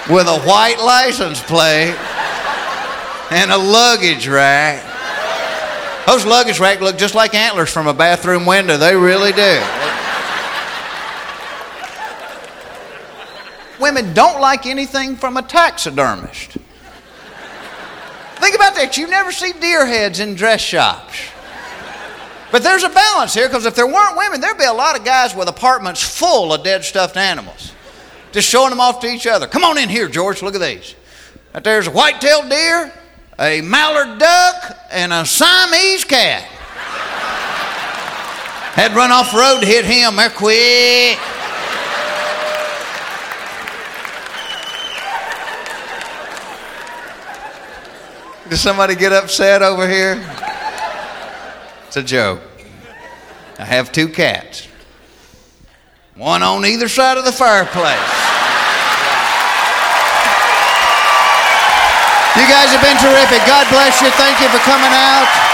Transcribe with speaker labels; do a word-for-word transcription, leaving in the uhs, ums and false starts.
Speaker 1: with a white license plate and a luggage rack. Those luggage racks look just like antlers from a bathroom window. They really do. Women don't like anything from a taxidermist. Think about that. You never see deer heads in dress shops. But there's a balance here, because if there weren't women, there'd be a lot of guys with apartments full of dead stuffed animals, just showing them off to each other. Come on in here, George. Look at these. Right there's a white-tailed deer, a mallard duck, and a Siamese cat. Had to run off the road to hit him. They're quick. Did somebody get upset over here? It's a joke. I have two cats. One on either side of the fireplace. You guys have been terrific. God bless you. Thank you for coming out.